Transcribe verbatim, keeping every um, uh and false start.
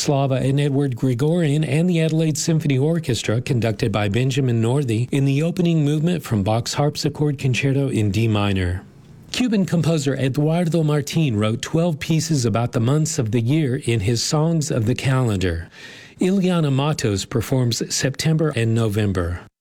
Slava and Edward Gregorian and the Adelaide Symphony Orchestra, conducted by Benjamin Northey, in the opening movement from Bach's Harpsichord Concerto in D minor. Cuban composer Eduardo Martín wrote twelve pieces about the months of the year in his Songs of the Calendar. Ileana Matos performs September and November.